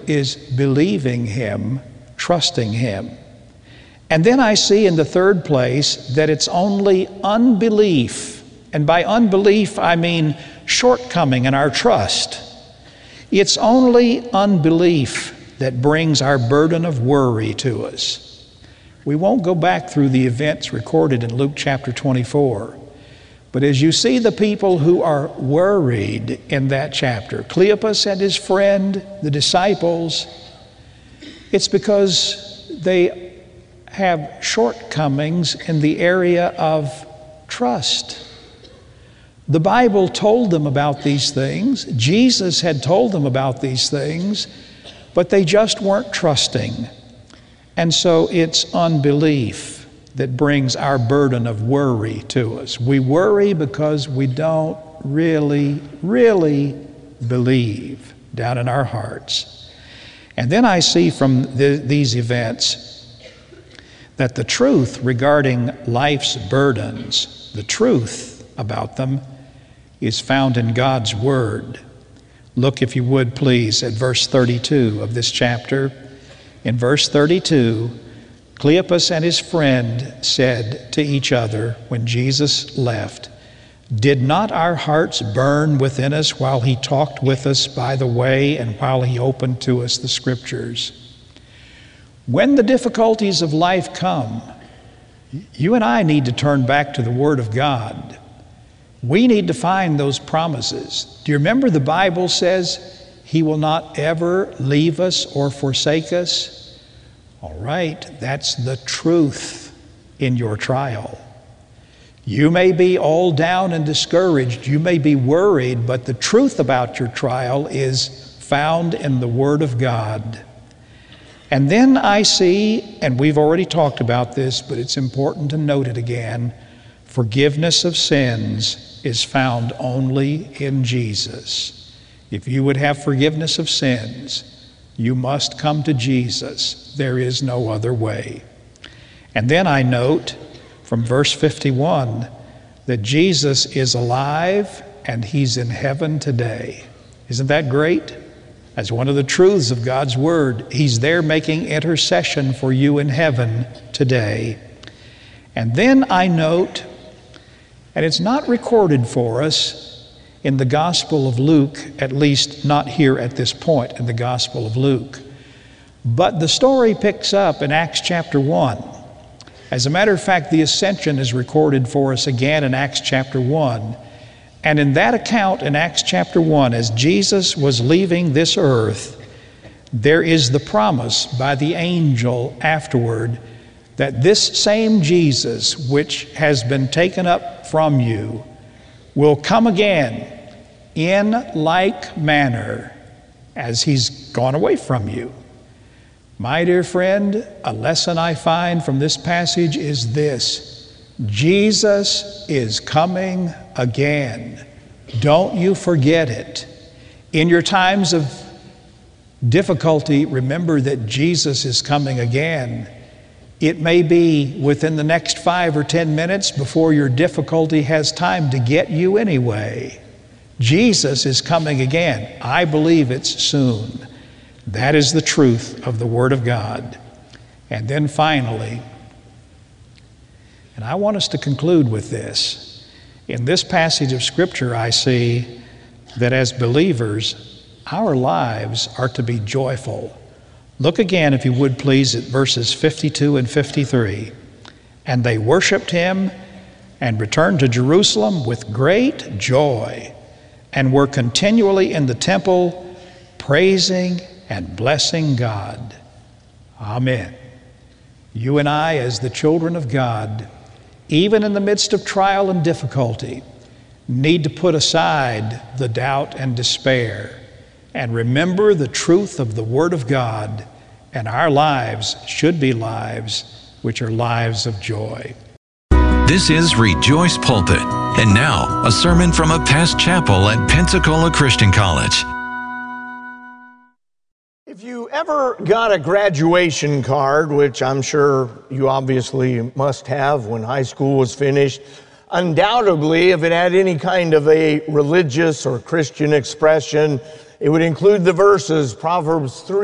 is believing Him, trusting Him. And then I see in the third place that it's only unbelief, and by unbelief I mean shortcoming in our trust. It's only unbelief that brings our burden of worry to us. We won't go back through the events recorded in Luke chapter 24, but as you see the people who are worried in that chapter, Cleopas and his friend, the disciples, it's because they have shortcomings in the area of trust. The Bible told them about these things. Jesus had told them about these things, but they just weren't trusting. And so it's unbelief that brings our burden of worry to us. We worry because we don't really believe down in our hearts. And then I see from these events that the truth regarding life's burdens, the truth about them, is found in God's Word. Look, if you would please, at verse 32 of this chapter. In verse 32, Cleopas and his friend said to each other when Jesus left, "Did not our hearts burn within us while He talked with us by the way and while He opened to us the Scriptures?" When the difficulties of life come, you and I need to turn back to the Word of God. We need to find those promises. Do you remember the Bible says He will not ever leave us or forsake us? All right, that's the truth in your trial. You may be all down and discouraged. You may be worried, but the truth about your trial is found in the Word of God. And then I see, and we've already talked about this, but it's important to note it again, forgiveness of sins is found only in Jesus. If you would have forgiveness of sins, you must come to Jesus. There is no other way. And then I note from verse 51 that Jesus is alive and He's in heaven today. Isn't that great? That's one of the truths of God's Word. He's there making intercession for you in heaven today. And then I note, and it's not recorded for us in the Gospel of Luke, at least not here at this point in the Gospel of Luke, but the story picks up in Acts chapter 1. As a matter of fact, the ascension is recorded for us again in Acts chapter 1. And in that account in Acts chapter 1, as Jesus was leaving this earth, there is the promise by the angel afterward that this same Jesus, which has been taken up from you, will come again in like manner as He's gone away from you. My dear friend, a lesson I find from this passage is this: Jesus is coming again. Don't you forget it. In your times of difficulty, remember that Jesus is coming again. It may be within the next 5 or 10 minutes before your difficulty has time to get you anyway. Jesus is coming again. I believe it's soon. That is the truth of the Word of God. And then finally, and I want us to conclude with this. In this passage of Scripture, I see that as believers, our lives are to be joyful. Look again, if you would please, at verses 52 and 53. And they worshiped Him and returned to Jerusalem with great joy and were continually in the temple praising and blessing God. Amen. You and I, as the children of God, even in the midst of trial and difficulty, need to put aside the doubt and despair and remember the truth of the Word of God, and our lives should be lives which are lives of joy. This is Rejoice Pulpit, and now a sermon from a past chapel at Pensacola Christian College. If you ever got a graduation card, which I'm sure you obviously must have when high school was finished, undoubtedly, if it had any kind of a religious or Christian expression, it would include the verses Proverbs 3.